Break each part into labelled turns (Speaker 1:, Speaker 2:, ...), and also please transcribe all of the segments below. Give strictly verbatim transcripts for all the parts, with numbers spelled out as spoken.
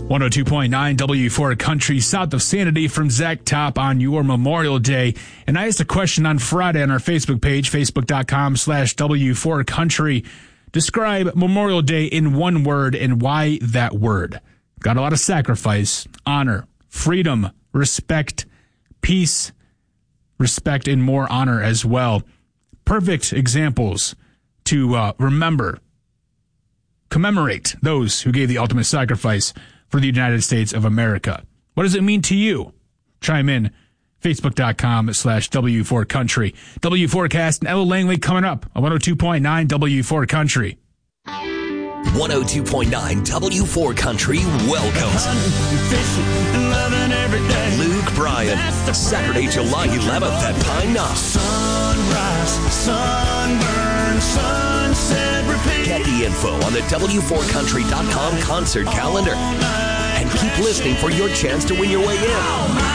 Speaker 1: one oh two point nine W four Country, South of Sanity from Zach Top on your Memorial Day. And I asked a question on Friday on our Facebook page, facebook.com slash W4 Country. Describe Memorial Day in one word and why that word. Got a lot of sacrifice, honor, freedom, respect, peace, respect, and more honor as well. Perfect examples to uh, remember, commemorate those who gave the ultimate sacrifice for the United States of America. What does it mean to you? Chime in, facebook.com slash W4 Country. W Forecast and Ella Langley coming up on one oh two point nine W four Country.
Speaker 2: one oh two point nine W four Country welcomes Luke Bryan, Saturday, July eleventh at Pine Knob.
Speaker 3: Sunrise, sunburn, sunset, repeat.
Speaker 2: Get the info on the W four country dot com concert calendar. And keep listening for your chance to win your way in.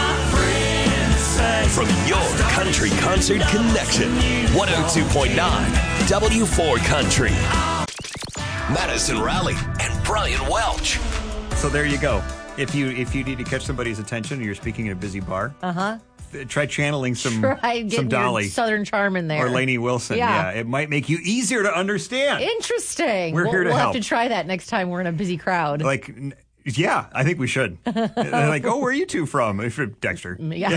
Speaker 2: From your country concert connection, one oh two point nine W four Country. Madison Raleigh and Brian Welch.
Speaker 4: So there you go. If you if you need to catch somebody's attention and you're speaking in a busy bar,
Speaker 5: uh-huh.
Speaker 4: try channeling some
Speaker 5: try
Speaker 4: some Dolly
Speaker 5: Southern charm in there,
Speaker 4: or Lainey Wilson.
Speaker 5: Yeah.
Speaker 4: yeah, it might make you easier to understand.
Speaker 5: Interesting.
Speaker 4: We're
Speaker 5: we'll,
Speaker 4: here to
Speaker 5: we'll
Speaker 4: help.
Speaker 5: have to try that next time we're in a busy crowd.
Speaker 4: Like, yeah, I think we should. They're like, oh, where are you two from? If you're Dexter.
Speaker 5: Yeah.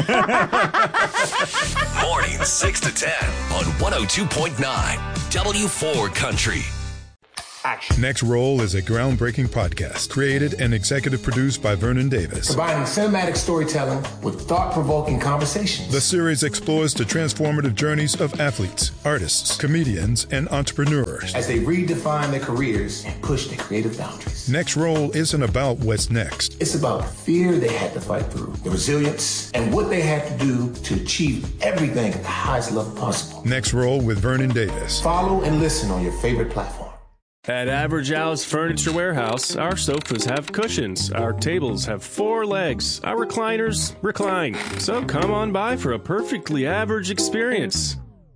Speaker 2: Morning six to ten on one oh two point nine W four Country.
Speaker 6: Action. Next Roll is a groundbreaking podcast created and executive produced by Vernon Davis.
Speaker 7: Combining cinematic storytelling with thought-provoking conversations.
Speaker 6: The series explores the transformative journeys of athletes, artists, comedians, and entrepreneurs
Speaker 7: as they redefine their careers and push their creative boundaries.
Speaker 6: Next Roll isn't about what's next.
Speaker 7: It's about the fear they had to fight through, the resilience, and what they had to do to achieve everything at the highest level possible.
Speaker 6: Next Roll with Vernon Davis.
Speaker 7: Follow and listen on your favorite platform.
Speaker 8: At Average Al's Furniture Warehouse, our sofas have cushions, our tables have four legs, our recliners recline. So come on by for a perfectly average experience.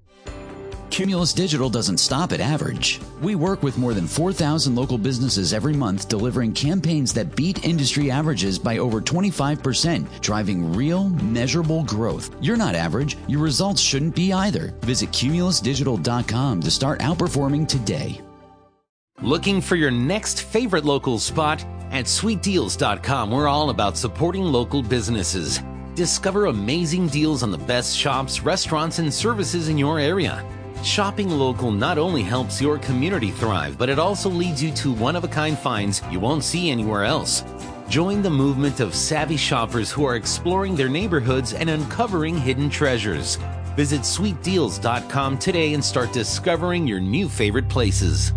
Speaker 9: Cumulus Digital doesn't stop at average. We work with more than four thousand local businesses every month, delivering campaigns that beat industry averages by over twenty-five percent, driving real, measurable growth. You're not average. Your results shouldn't be either. Visit cumulus digital dot com to start outperforming today.
Speaker 10: Looking for your next favorite local spot? At sweet deals dot com, we're all about supporting local businesses. Discover amazing deals on the best shops, restaurants, and services in your area. Shopping local not only helps your community thrive, but it also leads you to one-of-a-kind finds you won't see anywhere else. Join the movement of savvy shoppers who are exploring their neighborhoods and uncovering hidden treasures. Visit sweet deals dot com today and start discovering your new favorite places.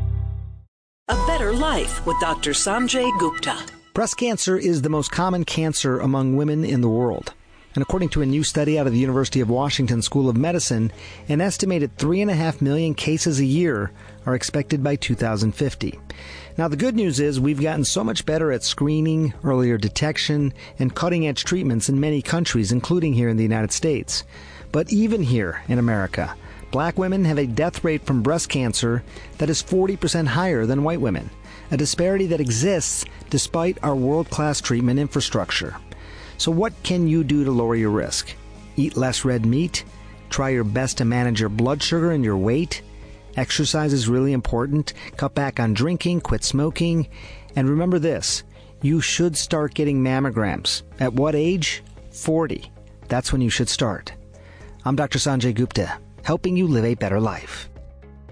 Speaker 11: A Better Life with Doctor Sanjay Gupta.
Speaker 12: Breast cancer is the most common cancer among women in the world. And according to a new study out of the University of Washington School of Medicine, an estimated three and a half million cases a year are expected by two thousand fifty. Now, the good news is we've gotten so much better at screening, earlier detection, and cutting-edge treatments in many countries, including here in the United States. But even here in America, Black women have a death rate from breast cancer that is forty percent higher than white women, a disparity that exists despite our world-class treatment infrastructure. So what can you do to lower your risk? Eat less red meat? Try your best to manage your blood sugar and your weight? Exercise is really important. Cut back on drinking, quit smoking. And remember this, you should start getting mammograms. At what age? forty. That's when you should start. I'm Doctor Sanjay Gupta, helping you live a better life.